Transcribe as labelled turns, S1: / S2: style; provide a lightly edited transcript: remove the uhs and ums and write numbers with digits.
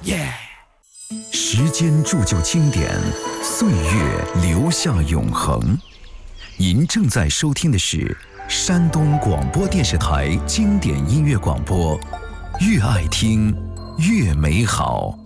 S1: 耶！时间铸就经典，岁月留下永恒。您正在收听的是山东广播电视台经典音乐广播，越爱听越美好。